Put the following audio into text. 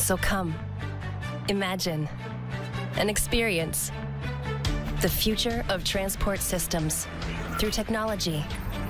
So come, imagine, and experience the future of transport systems through technology,